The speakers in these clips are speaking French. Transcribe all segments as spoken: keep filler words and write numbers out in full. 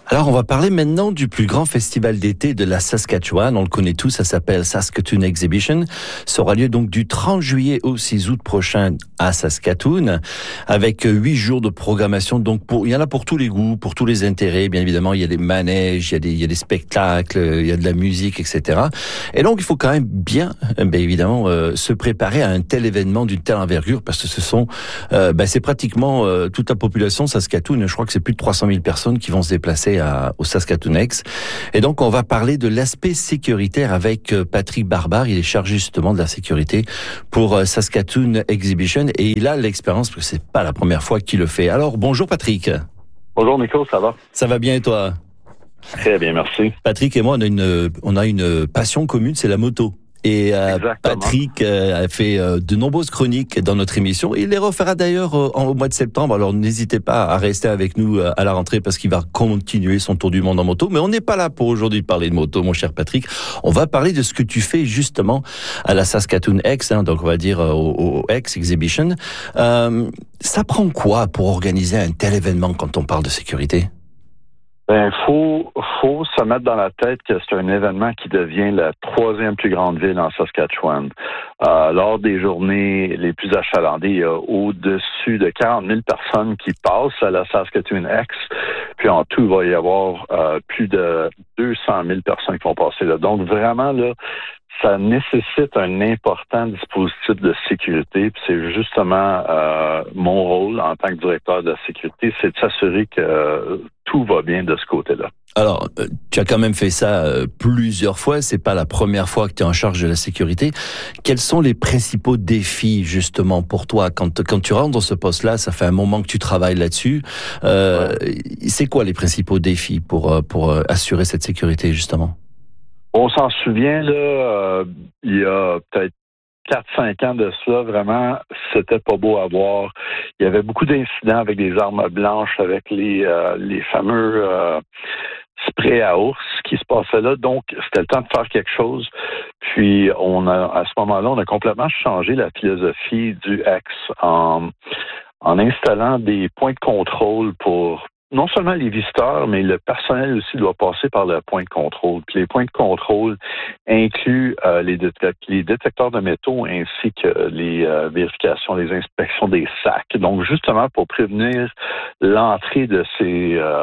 Alors, on va parler maintenant du plus grand festival d'été de la Saskatchewan. On le connaît tous, ça s'appelle Saskatoon Exhibition. Ça aura lieu donc du trente juillet au six août prochain à Saskatoon, avec huit jours de programmation. Donc, pour, il y en a pour tous les goûts, pour tous les intérêts. Bien évidemment, il y a des manèges, il y a des, il y a des spectacles, il y a de la musique, et cetera. Et donc, il faut quand même bien, bien évidemment, euh, se préparer à un tel événement d'une telle envergure, parce que ce sont, euh, ben, c'est pratiquement euh, toute la population Saskatoon. Je crois que c'est plus de trois cent mille personnes qui vont se déplacer À, au Saskatoonex. Et donc, on va parler de l'aspect sécuritaire avec Patrick Barbare. Il est chargé justement de la sécurité pour Saskatoon Exhibition et il a l'expérience parce que c'est pas la première fois qu'il le fait. Alors, bonjour Patrick. Bonjour Nico, ça va? Ça va bien et toi? Très bien, merci. Patrick et moi, on a une, on a une passion commune, c'est la moto. Et euh, Patrick euh, a fait euh, de nombreuses chroniques dans notre émission. Il les refera d'ailleurs euh, au mois de septembre. Alors n'hésitez pas à rester avec nous euh, à la rentrée parce qu'il va continuer son tour du monde en moto. Mais on n'est pas là pour aujourd'hui parler de moto, mon cher Patrick. On va parler de ce que tu fais justement à la Saskatoon X, hein, donc on va dire euh, au, au X Exhibition. Euh, ça prend quoi pour organiser un tel événement quand on parle de sécurité? Ben, faut, faut se mettre dans la tête que c'est un événement qui devient la troisième plus grande ville en Saskatchewan. Euh, lors des journées les plus achalandées, il y a au-dessus de quarante mille personnes qui passent à la Saskatoon X. Puis en tout, il va y avoir euh, plus de deux cent mille personnes qui vont passer là. Donc vraiment, là, ça nécessite un important dispositif de sécurité. Puis c'est justement euh, mon rôle en tant que directeur de la sécurité, c'est de s'assurer que euh, tout va bien de ce côté-là. Alors, euh, tu as quand même fait ça euh, plusieurs fois. C'est pas la première fois que tu es en charge de la sécurité. Quels sont les principaux défis justement pour toi quand quand tu rentres dans ce poste-là? Ça fait un moment que tu travailles là-dessus. Euh, ouais. C'est quoi les principaux défis pour pour assurer cette sécurité justement? On s'en souvient, là, euh, il y a peut-être quatre cinq ans de cela, vraiment, c'était pas beau à voir. Il y avait beaucoup d'incidents avec des armes blanches, avec les, euh, les fameux euh, sprays à ours qui se passaient là. Donc, c'était le temps de faire quelque chose. Puis, on a, à ce moment-là, on a complètement changé la philosophie du X en, en installant des points de contrôle pour non seulement les visiteurs, mais le personnel aussi doit passer par le point de contrôle. Puis les points de contrôle incluent euh, les, détect- les détecteurs de métaux ainsi que les euh, vérifications, les inspections des sacs. Donc, justement, pour prévenir l'entrée de ces euh,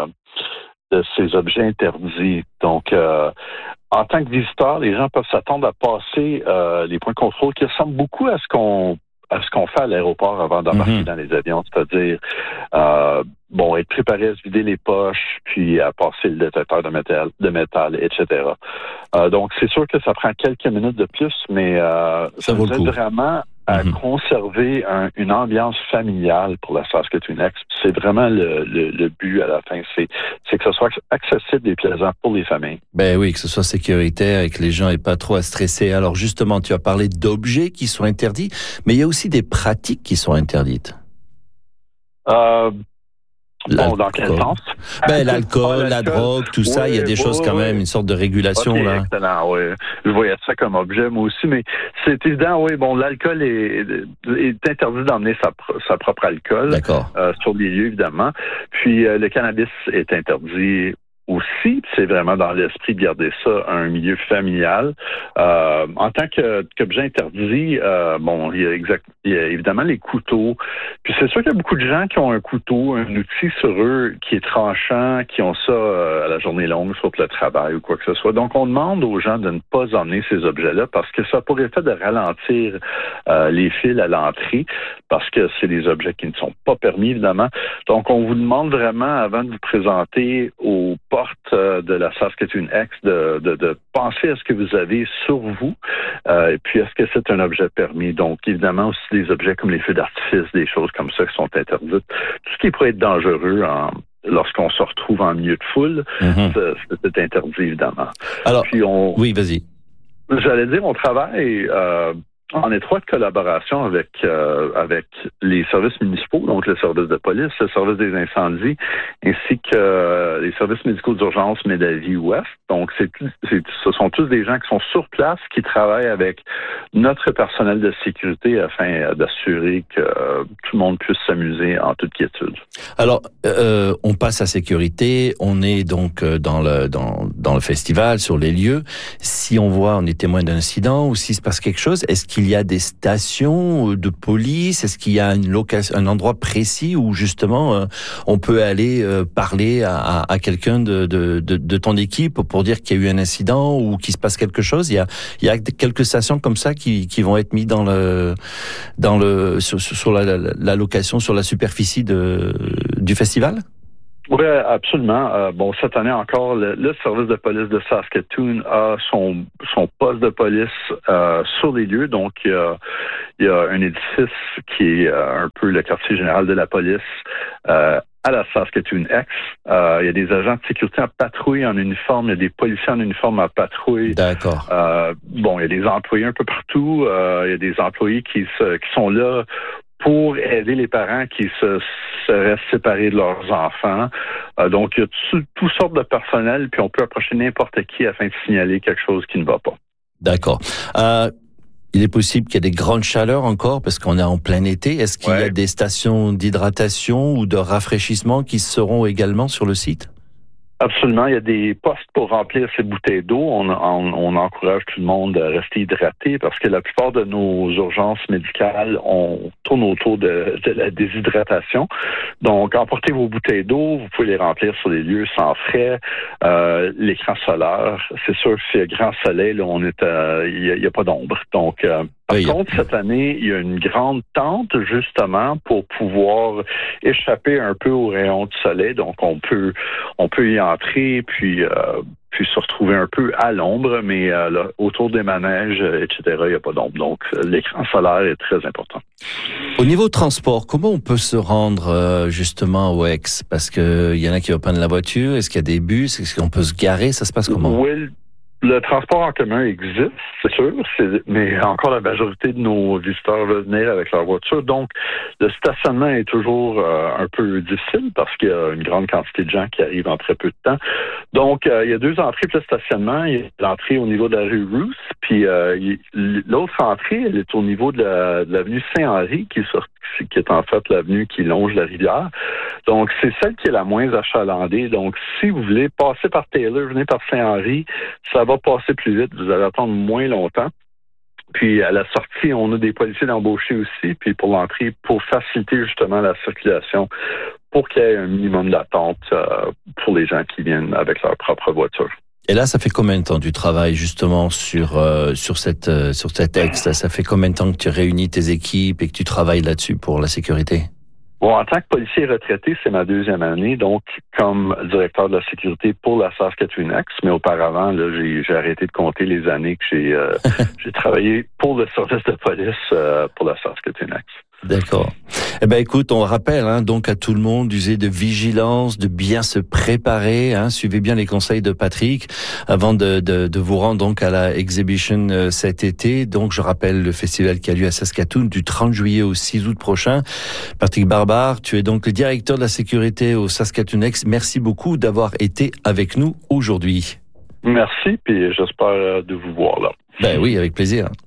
de ces objets interdits. Donc, euh, en tant que visiteur, les gens peuvent s'attendre à passer euh, les points de contrôle qui ressemblent beaucoup à ce qu'on à ce qu'on fait à l'aéroport avant d'embarquer mm-hmm. dans les avions, c'est-à-dire euh, bon, être préparé à se vider les poches, puis à passer le détecteur de métal, de métal, et cetera. Euh, donc, c'est sûr que ça prend quelques minutes de plus, mais euh, ça, ça nous aide vraiment à mm-hmm. conserver un, une ambiance familiale pour la Saskatoon X. C'est vraiment le, le, le but à la fin, c'est, c'est que ce soit accessible et plaisant pour les familles. Ben oui, que ce soit sécuritaire et que les gens aient pas trop à stresser. Alors justement, tu as parlé d'objets qui sont interdits, mais il y a aussi des pratiques qui sont interdites. Euh, Bon, dans quel sens? Ben, l'alcool, l'alcool, la drogue, tout ça, oui, il y a des oui, choses quand oui. même, une sorte de régulation, okay, là. Excellent, oui. Je voyais ça comme objet, moi aussi, mais c'est évident, oui, bon, l'alcool est, est interdit d'emmener sa, sa propre alcool. D'accord. Euh, sur les lieux, évidemment. Puis, euh, le cannabis est interdit aussi, c'est vraiment dans l'esprit de garder ça un milieu familial. Euh, en tant que, qu'objet interdit, euh, bon, il y a exact, il y a évidemment les couteaux. Puis c'est sûr qu'il y a beaucoup de gens qui ont un couteau, un outil sur eux qui est tranchant, qui ont ça euh, à la journée longue, sur le travail ou quoi que ce soit. Donc on demande aux gens de ne pas emmener ces objets-là parce que ça pourrait faire de ralentir euh, les fils à l'entrée parce que c'est des objets qui ne sont pas permis, évidemment. Donc on vous demande vraiment, avant de vous présenter aux de la Saskatoon X, de, de, de penser à ce que vous avez sur vous, euh, et puis est-ce que c'est un objet permis. Donc, évidemment, aussi des objets comme les feux d'artifice, des choses comme ça qui sont interdites. Tout ce qui pourrait être dangereux en, lorsqu'on se retrouve en milieu de foule, mm-hmm. c'est, c'est interdit, évidemment. Alors, puis on, oui, vas-y. J'allais dire, on travaille... Euh, en étroite collaboration avec euh, avec les services municipaux, donc le service de police, le service des incendies, ainsi que euh, les services médicaux d'urgence Médavie Ouest. Donc, c'est, c'est, ce sont tous des gens qui sont sur place, qui travaillent avec notre personnel de sécurité afin d'assurer que euh, tout le monde puisse s'amuser en toute quiétude. Alors, euh, on passe à sécurité, on est donc dans le dans dans le festival, sur les lieux. Si on voit, on est témoin d'incidents ou s'il se passe quelque chose, est-ce qu'il y a des stations de police? Est-ce qu'il y a une location, un endroit précis où justement euh, on peut aller euh, parler à, à, à quelqu'un de, de, de, de ton équipe pour dire qu'il y a eu un incident ou qu'il se passe quelque chose? Il y a, il y a quelques stations comme ça qui, qui vont être mises dans le, dans le, sur, sur la, la, la location, sur la superficie de, du festival? Oui, absolument. Euh, bon, cette année encore, le, le service de police de Saskatoon a son, son poste de police euh, sur les lieux. Donc, il y a, il y a un édifice qui est euh, un peu le quartier général de la police euh, à la Saskatoon X. Euh, il y a des agents de sécurité en patrouille en uniforme, il y a des policiers en uniforme en patrouille. D'accord. Euh, bon, il y a des employés un peu partout. Euh, il y a des employés qui, se, qui sont là pour aider les parents qui se seraient séparés de leurs enfants. Euh, donc, il y a tout, toutes sortes de personnel, puis on peut approcher n'importe qui afin de signaler quelque chose qui ne va pas. D'accord. Euh, il est possible qu'il y ait des grandes chaleurs encore, parce qu'on est en plein été. Est-ce qu'il ouais. y a des stations d'hydratation ou de rafraîchissement qui seront également sur le site? Absolument. Il y a des postes pour remplir ces bouteilles d'eau. On, on, on encourage tout le monde à rester hydraté parce que la plupart de nos urgences médicales, on tourne autour de, de la déshydratation. Donc, emportez vos bouteilles d'eau. Vous pouvez les remplir sur les lieux sans frais. Euh, l'écran solaire, c'est sûr que s'il y a grand soleil, là, on est à, il n'y a, a pas d'ombre. Donc, euh, par oui, contre, cette année, il y a une grande tente, justement, pour pouvoir échapper un peu aux rayons du soleil. Donc, on peut, on peut y entrer, puis, euh, puis se retrouver un peu à l'ombre, mais euh, là, autour des manèges, et cetera, il n'y a pas d'ombre. Donc, l'écran solaire est très important. Au niveau transport, comment on peut se rendre, euh, justement, au X? Parce qu'il y en a qui vont prendre la voiture. Est-ce qu'il y a des bus? Est-ce qu'on peut se garer? Ça se passe comment? Oui. Le transport en commun existe, c'est sûr, c'est, mais encore la majorité de nos visiteurs veulent venir avec leur voiture. Donc, le stationnement est toujours euh, un peu difficile parce qu'il y a une grande quantité de gens qui arrivent en très peu de temps. Donc, euh, il y a deux entrées pour le stationnement. Il y a l'entrée au niveau de la rue Roos, puis euh, il, l'autre entrée, elle est au niveau de, la, de l'avenue Saint-Henri, qui est, sur, qui est en fait l'avenue qui longe la rivière. Donc, c'est celle qui est la moins achalandée. Donc, si vous voulez passer par Taylor, venez par Saint-Henri, ça va passer plus vite, vous allez attendre moins longtemps. Puis à la sortie, on a des policiers d'embaucher aussi, puis pour l'entrée, pour faciliter justement la circulation, pour qu'il y ait un minimum d'attente euh, pour les gens qui viennent avec leur propre voiture. Et là, ça fait combien de temps tu travailles justement sur euh, sur cette euh, sur cet texte? Ça fait combien de temps que tu réunis tes équipes et que tu travailles là-dessus pour la sécurité? Bon, en tant que policier retraité, c'est ma deuxième année, donc comme directeur de la sécurité pour la Saskatoon X, mais auparavant, là, j'ai, j'ai arrêté de compter les années que j'ai euh, j'ai travaillé pour le service de police euh, pour la Saskatoon X. D'accord. Eh ben, écoute, on rappelle hein, donc à tout le monde d'user de vigilance, de bien se préparer. Hein, suivez bien les conseils de Patrick avant de, de, de vous rendre donc à la Exhibition euh, cet été. Donc, je rappelle le festival qui a lieu à Saskatoon du trente juillet au six août prochain. Patrick Barbare, tu es donc le directeur de la sécurité au Saskatoon X. Merci beaucoup d'avoir été avec nous aujourd'hui. Merci, puis j'espère de vous voir là. Ben oui, avec plaisir.